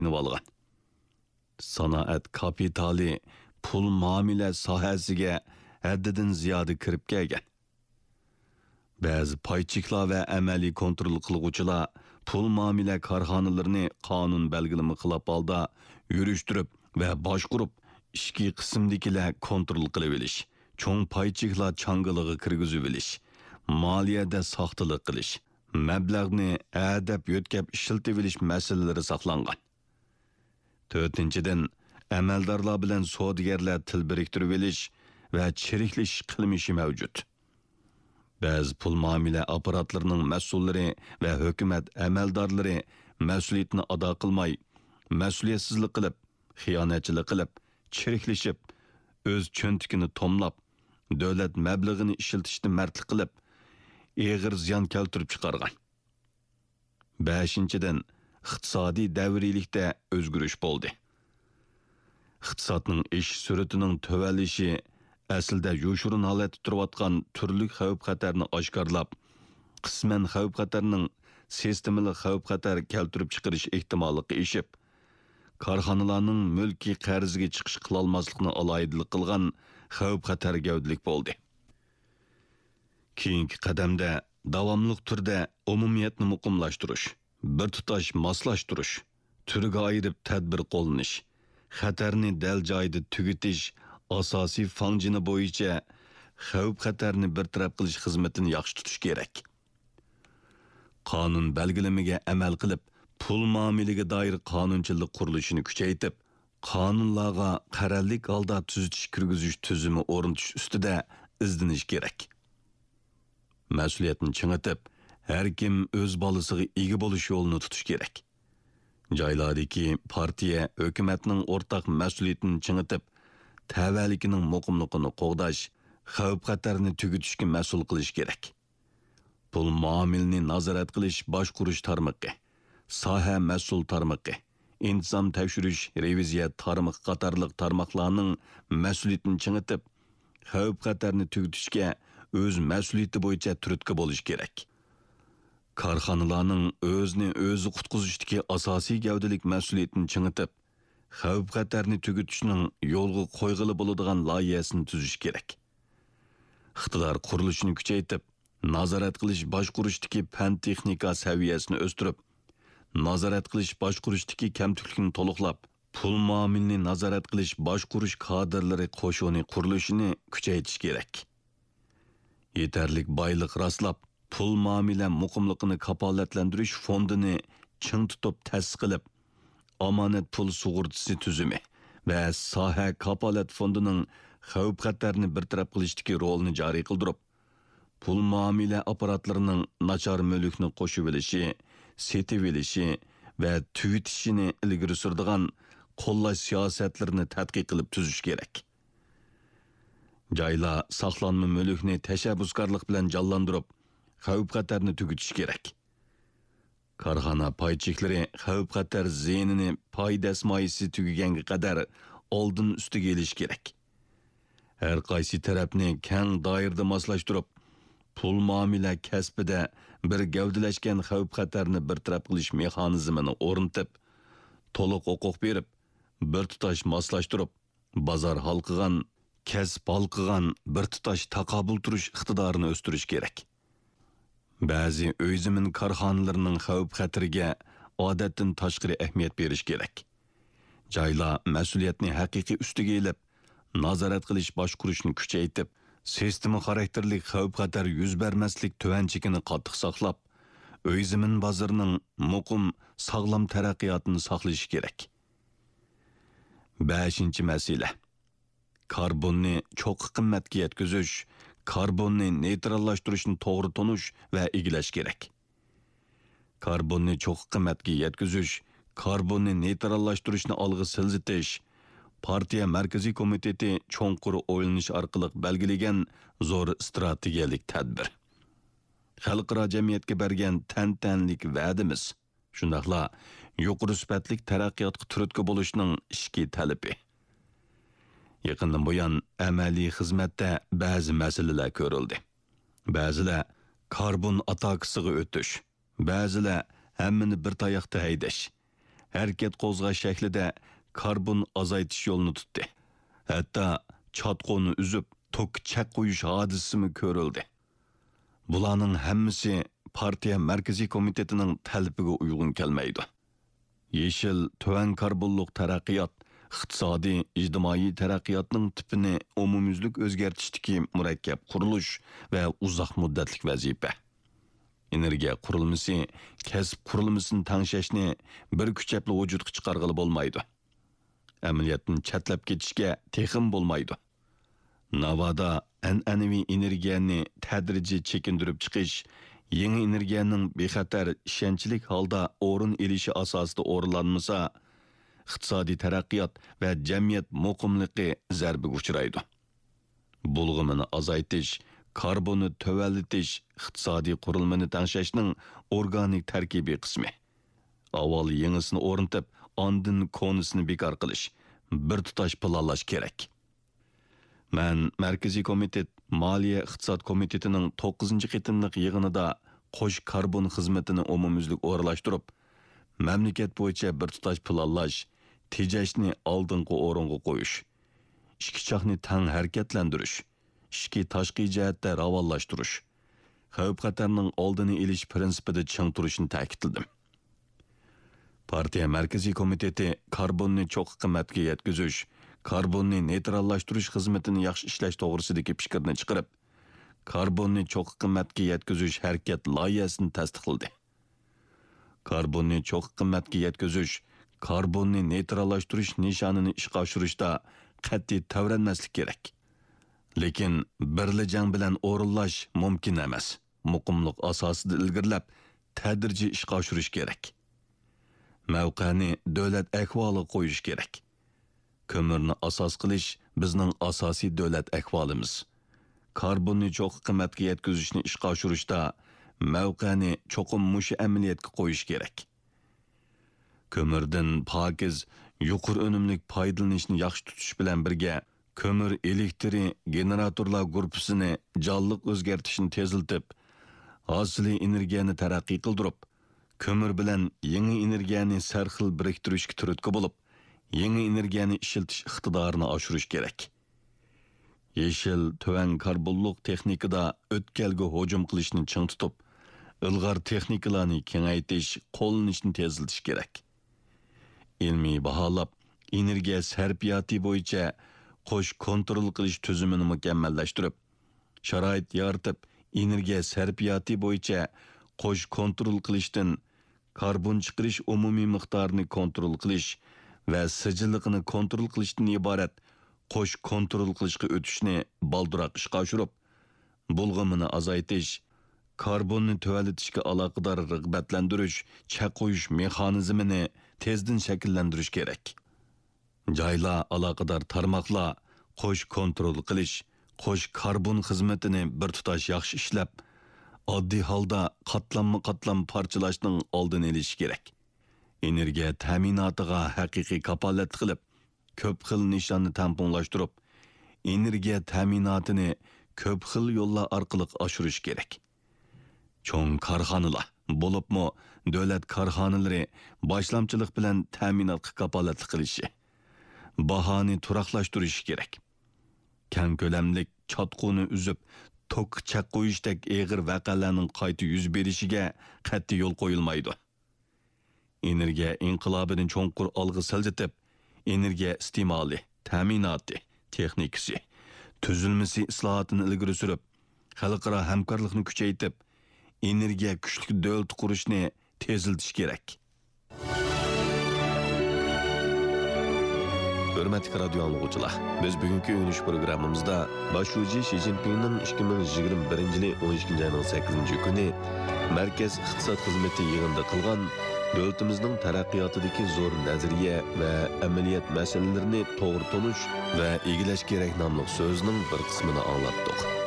olgan. Sanoat kapitali pul muomala sohasiga haddidan ziyoda kirib kelgan. Ba'zi paychiqlar va amaliy kontrol qiluvchilar pul muomala korxonalarini qonun belgilama qilib holda yurishtirib va boshqurib ishki qismdagilar kontrol qilib olish, cho'ng paychiqlar changalig'i kirgizib olish, moliyada soxtalik qilish, mablag'ni adab yo'tkab ishiltib olish masalalari saqlangan. 4-dan amaldorlar bilan savdogarlar til biriktirib olish va chiriklash qilmishi mavjud. Ba'zi pul muomala apparatlarının mas'ullari va hukumat amaldorlari mas'uliyatni ado qilmay, mas'uliyatsizlik qilib, xiyonatchilik qilib, chiriklashib, o'z cho'ntigini tomlab, davlat mablag'ini ishiltishni mardlik qilib, eg'ir ziyon keltirib chiqargan. 5-dan iqtisodiy davriylikda o'zgarish bo'ldi. Iqtisodning ish sur'atining tövalishi aslida yo'shurun holatda turayotgan turli xavf-xatarni oshkorlab, qisman xavf-xatarning sistemali xavf-xatar keltirib chiqarish ehtimolliga eshib, korxonalarning mulkiy qarziga chiqish qilolmaslikni alohidalik qilgan xavf-xatar gavdalik bo'ldi. Keyingi qadamda davomli turda umumiyatni muqimlashtirish, bir tutash moslashtirish, turiga ayirib tadbir qo'llanish, xatarni dal joyida tugutish asosiy fanjini bo'yicha xavf-xatarni bartaraf qilish xizmatini yaxshi tutish kerak. Qonun belgilamiga amal qilib, pul muomalaga doir qonunchilik qurilishini kuchaytirib, qonunlarga qarorlik holda tuzitish kirgizish tuzumi o'rnatish ustida izdinish kerak. Mas'uliyatni chingitib, har kim o'z bolasiga ega bo'lish yo'lini tutish kerak. Joylardagi partiya hukumatning o'rtaq mas'uliyatini chingitib, tavallikining muqimligini qo'g'dash, xavf-xatarni tugutishga mas'ul qilish kerak. Pul muomalani nazorat qilish boshqurish tarmoqi, soha mas'ul tarmoqi, intizom tekshirish, reviziya tarmoq qatorliq tarmoqlarning mas'uliyatini chingitib, xavf-xatarni tugutishga o'z mas'uliyati bo'yicha turtki bo'lish kerak. Korxonalarning o'zini o'zi qutqizishdagi asosiy gavdalik mas'uliyatini chingitib, xavf-xatarni tugutishning yo'lga qo'yg'ili bo'ladigan loyihasini tuzish kerak. Iqtidor qurilishini kuchaytirib, nazorat qilish boshqurishdagi fan texnika saviyasini o'stirib, nazorat qilish boshqurishdagi kamchilikni to'liqlab, pul muomalini nazorat qilish boshqurish kadrlari qo'shini qurilishini kuchaytirish kerak. Yetarlik boylik rastlab, pul muomala muqimligini kafolatlantirish fondini ching tutib ta'sis qilib, omonat pul sug'urtasi tuzumi va soha kafolat fondining xavf-xatarni bartaraf qilishdagi rolini joriy qildirib, pul muomala apparatlarining nachar mulkni qo'shib olishi, setib olishi va tugitishini ilgari suradigan qo'llash siyosatlarini tadqiq qilib tuzish kerak. Joylar saqlanma mulkni tashabbuskorlik bilan jonlantirib, xavf-xatarni tugutish kerak. Korxona paychiklari xavf-xatar ziyinini pay dasmoyisi tugaganga qadar oldin ustiga elish kerak. Har qaysi tarafni keng doirada moslashtirib, pul muomala kasbida bir gavdalashgan xavf-xatarni bartaraf qilish mexanizmini o'rnatib, to'liq huquq berib, bir tutash moslashtirib, bozor halqigan, kasb halqigan bir tutash taqobil turish iqtidorini o'stirish kerak. Ba'zi uy zamin korxonalarining xavf-xatariga odatdan tashqari ahamiyat berish kerak. Joylar mas'uliyatni haqiqiy ustiga elib, nazorat qilish boshqurishni kuchaytirib, sistema xarakterli xavf-xatar yuz bermaslik tuvanchigini qattiq saqlab, uy zamin bozorining muqim, sog'lom taraqqiyotini saqlash kerak. 5-masala. Karbonni cho'qi qimmatga yetkazish, karbonni neytrallashtirishni to'g'ri tonish va egilash kerak. Karbonni cho'qi qimmatga yetkazish, karbonni neytrallashtirishni olg'a siljitish, partiya markaziy komiteti cho'nqur o'ylanish orqali belgilagan zo'r strategiyalik tadbir. Xalqaro jamiyatga bergan tantanlik va'damiz, shundaqla yuqori sifatlik taraqqiyotga turtki bo'lishning ishki talabi. Yaqindan buyon amaliy xizmatda ba'zi masalalar ko'rildi. Ba'zilar karbon atakisiga o'tish, ba'zilar hammani bir tayoqda haydash, harakat qo'zg'ash shaklida karbon azaytish yo'lini tutdi. Hatto chatqonni uzib, tok chaq qo'yish hodisimi ko'rildi. Bularning hammasi partiya markaziy komitetining talabiga uyg'un kelmaydi. Yeşil tuvan karbonliq taraqqiyot iqtisodiy, ijtimoiy taraqqiyotning tipini umumyuzlik o'zgartishdagi murakkab qurilish va uzoq muddatlik vazifa. Energiya qurilmasi, kasb qurilmasini tanglashni bir kuchapli vujudga chiqarg'ili bo'lmaydi. Amaliyotni chatlab ketishga texim bo'lmaydi. Navoda an'anaviy energiyani tadrijiy chekindirib chiqish, yangi energiyaning bexatar, ishonchlik holda o'rin elishi asosida o'rinlanmasa, iqtisodiy taraqqiyot va jamiyat muqimligi zarbiga uchraydi. Bulg'imini azaytish, karbonni tövallatish iqtisodiy qurilmani tanglashning organik tarkibiy qismi. Avval yangisini o'rnatib, ondan konisini bekor qilish, bir tutash planlash kerak. Men Markaziy komitet Moliya iqtisod komitetining 9-qitimliq yig'inida qo'sh karbon xizmatini umumyuzlik o'rlashtirib, mamlakat bo'yicha bir tutash planlash, tejashni oldingi o'ringa qo'yish, ikki chaqni tang harakatlantirish, ikki tashqi jihatda ravonlashtirish, xavf-xatarning oldini olish prinsipida ching turishni ta'kidladim. Partiya Markaziy komiteti karbonni cho'q qimmatga yetkazish, karbonni neytrallashtirish xizmatini yaxshi ishlash to'g'risidagi fikrni chiqarib, karbonni cho'q qimmatga yetkazish harakat loyihasini tasdiqladi. Karbonni cho'q qimmatga yetkazish, karbonni neytrallashtirish nishonini ishga oshirishda qat'iy tavranmaslik kerak. Lekin birli jang bilan o'rinlash mumkin emas. Muqimlik asosida ilgirlab, tadrijiy ishga oshirish kerak. Mavqani davlat ahvoliga qo'yish kerak. Ko'mirni asos qilish bizning asosiy davlat ahvolimiz. Karbonni cho'q qimmatga yetkazishni ishga oshirishda mavqani cho'qim mushi amaliyotga qo'yish kerak. Ko'mirdan pokiz, yuqori unumlik foydalanishni yaxshi tutish bilan birga, ko'mir elektri generatorlar guruhisini jonliq o'zgartishni teziltib, hosili energiyani taraqqiy qildirib, ko'mir bilan yangi energiyani sarxil biriktirishga turtki bo'lib, yangi energiyani ishiltish iqtidorini oshirish kerak. Yeşil tuvan karbonliq texnikada o'tkalga hujum qilishni ching tutib, ilg'or texnikalarni kengaytirish, qo'llanishni tezlatish kerak. Ilmiy baholab, energiya sarfiyoti bo'yicha qo'sh kontrol qilish tuzumini mukammallashtirib, sharoit yaratib, energiya sarfiyoti bo'yicha qo'sh kontrol qilishdan karbon chiqarish umumiy miqdorini kontrol qilish va sijilligini kontrol qilishdan iborat qo'sh kontrol qilishga o'tishni baldiroq ishga oshirib, bulg'imini azaytish, karbonni tuvalitishga aloqador rag'batlantirish, chaqo'yish mexanizmini tezdan shakllantirish kerak. Joylar aloqador tarmoqlar qo'sh kontrol qilish, qo'sh karbon xizmatini bir tutash yaxshi ishlab, oddiy holda qatlamma-qatlam parchalashning oldini olish kerak. Energiya ta'minotiga haqiqiy kapolat qilib, ko'p xil nishonni tamponlashtirib, energiya ta'minotini ko'p xil yo'llar orqali oshirish kerak. Cho'ng korxonalar, bo'libmi davlat korxonalari boshlamchilik bilan ta'minotga kapolatlik qilishi, bahoni turaqlashtirish kerak. Keng ko'lamlik chatquni uzib, tok chaq qo'yishdek eg'ir vaqalarning qayta yuz berishiga qat'iy yo'l qo'yilmaydi. Energiya inqilobining cho'nqur olg'i siljitib, energiya istimoli, ta'minoti, texnikasi, tuzilmasi islohotini ilgari surib, xalqaro hamkorlikni kuchaytirib, energiya kuchli davlat qurishni tezlatish kerak. Hürmetli radyo anlıqçılar, biz bugünkü ünlüş programımızda başlıcı Xi Jinping'nin 2021 12 ayının 8. günü Merkez İqtisad Hizmeti yığında kılgan devletimizin terakkiyatideki zor nazariye ve ameliyat meselelerini doğru tonuş ve ilgileş gerek namlıq sözünün bir kısmını anlattık.